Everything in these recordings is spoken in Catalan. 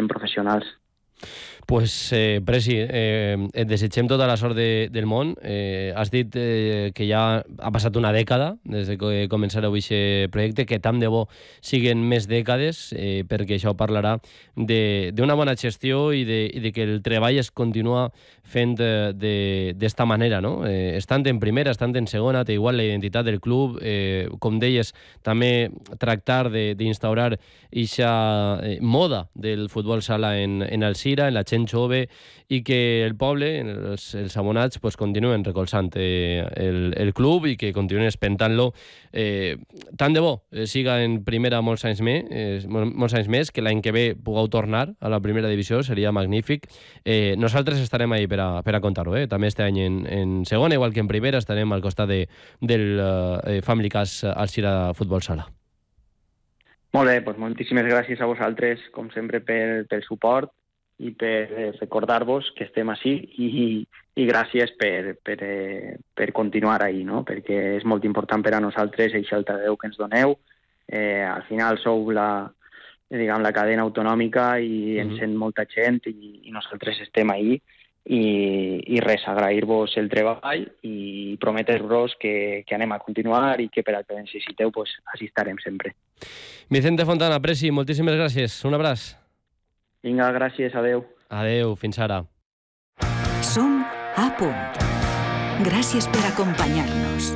professionals. Pues, Presi, et desitgem tota la sort del món. Has dit que ja ha passat una dècada des que començareu aquest projecte, que tant de bo siguen més dècades, perquè això parlarà d'una bona gestió i de que el treball es continua fent d'esta manera, no? Estant en primera, estant en segona, té igual la identitat del club, com deies, també tractar d'instaurar aquesta moda del futbol sala en Alzira, en la gent jove, i que el poble, els abonats, pues, continuen recolzant el club i que continuen espentant-lo. Tant de bo siga en primera molts anys més, que l'any que ve pugueu tornar a la primera divisió, seria magnífic. Nosaltres estarem ahí per a contar-ho. També este any en segona, igual que en primera, estarem al costat del Family Cas Alzira Futbol Sala. Molt bé, doncs moltíssimes gràcies a vosaltres, com sempre, pel suport i per recordar-vos que estem així i gràcies per continuar ahí, no? Perquè és molt important per a nosaltres aquest altaveu que ens doneu. Al final sou la cadena autonòmica i ens sent molta gent i nosaltres estem ahí. I res, agrair-vos el treball i prometre-vos que anem a continuar i que per al que necessiteu, pues, així estarem sempre. Vicente Fontana, Presi, moltíssimes gràcies. Un abraç. Vinga, gràcies, adeu. Adeu, fins ara. Som a punt. Gràcies per acompanyar-nos.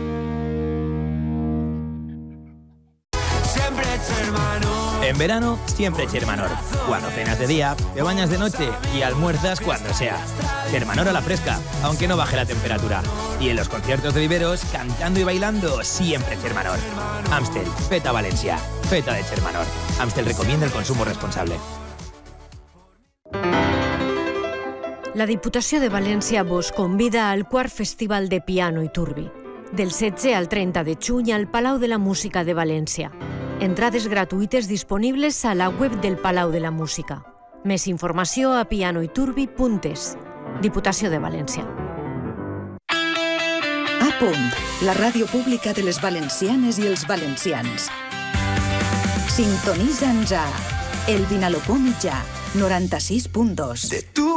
En verano, siempre Chermanor. Cuando cenas de día, te bañas de noche y almuerzas cuando sea. Chermanor a la fresca, aunque no baje la temperatura. Y en los conciertos de viveros, cantando y bailando, siempre Chermanor. Amstel, Feta Valencia. Feta de Chermanor. Amstel recomienda el consumo responsable. La Diputació de València vos convida al quart Festival de Piano i Turbi, del 16 al 30 de juny al Palau de la Música de València. Entrades gratuïtes disponibles a la web del Palau de la Música. Més informació a pianoiturbi.es. Diputació de València. A punt, la ràdio pública de les valencianes i els valencians. Sintonitza'ns a El Vinalopó Mitjà, 96.2.